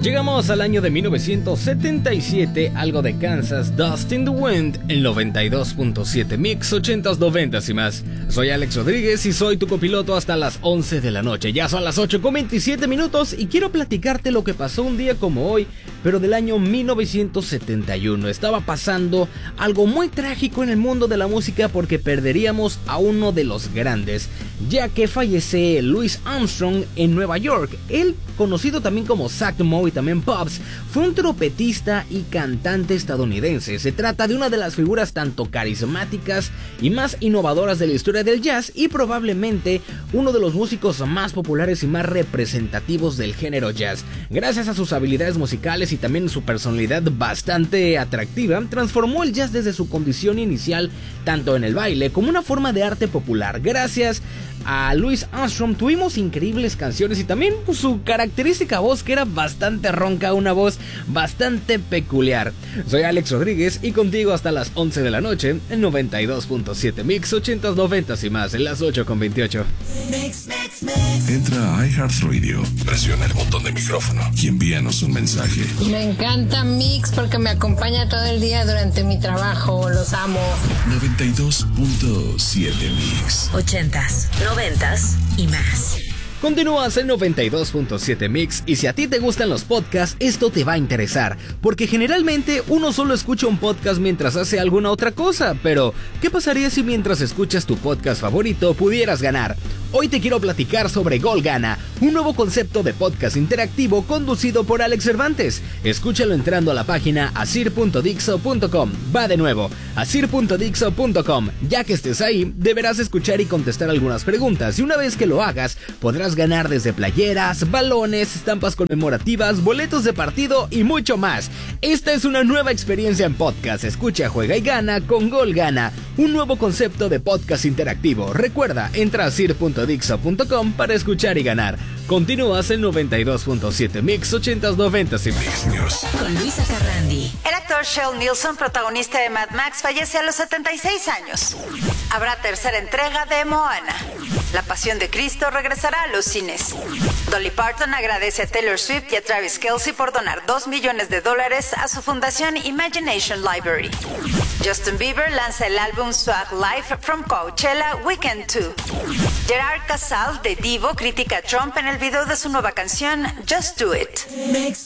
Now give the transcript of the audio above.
Llegamos al año de 1977, algo de Kansas, Dust in the Wind, el 92.7 Mix, 80s, 90s y más. Soy Alex Rodríguez y soy tu copiloto hasta las 11 de la noche. Ya son las 8:27 y quiero platicarte lo que pasó un día como hoy, pero del año 1971. Estaba pasando algo muy trágico en el mundo de la música porque perderíamos a uno de los grandes, ya que fallece Louis Armstrong en Nueva York. Él, conocido también como Zach Moe y también Pops, fue un trompetista y cantante estadounidense. Se trata de una de las figuras tanto carismáticas y más innovadoras de la historia del jazz y probablemente uno de los músicos más populares y más representativos del género jazz. Gracias a sus habilidades musicales y también su personalidad bastante atractiva, transformó el jazz desde su condición inicial tanto en el baile como una forma de arte popular. Gracias a Louis Armstrong tuvimos increíbles canciones y también su característica voz, que era bastante ronca, una voz bastante peculiar. Soy Alex Rodríguez y contigo hasta las 11 de la noche en 92.7 Mix, 80s, 90s y más, en las 8:28. Entra a iHeartRadio, presiona el botón de micrófono y envíanos un mensaje. Me encanta Mix porque me acompaña todo el día durante mi trabajo, los amo. 92.7 Mix, 80s, 90s y más. Continúas en 92.7 Mix y si a ti te gustan los podcasts, esto te va a interesar, porque generalmente uno solo escucha un podcast mientras hace alguna otra cosa, pero ¿qué pasaría si mientras escuchas tu podcast favorito pudieras ganar? Hoy te quiero platicar sobre Gol Gana, un nuevo concepto de podcast interactivo conducido por Alex Cervantes. Escúchalo entrando a la página asir.dixo.com. Va de nuevo, asir.dixo.com. Ya que estés ahí, deberás escuchar y contestar algunas preguntas y una vez que lo hagas, podrás ganar desde playeras, balones, estampas conmemorativas, boletos de partido y mucho más. Esta es una nueva experiencia en podcast. Escucha, juega y gana con Gol Gana, un nuevo concepto de podcast interactivo. Recuerda, entra a asir.dixo.com para escuchar y ganar. Continúas en 92.7 Mix, 80s, 90s y Mix News. Con Luisa Carrandi. El actor Shel Nilsson, protagonista de Mad Max, fallece a los 76 años. Habrá tercera entrega de Moana. La Pasión de Cristo regresará a los cines. Dolly Parton agradece a Taylor Swift y a Travis Kelce por donar $2 millones a su fundación Imagination Library. Justin Bieber lanza el álbum Swag Life from Coachella Weekend 2. Gerard Casal de Divo critica a Trump en el video de su nueva canción Just Do It.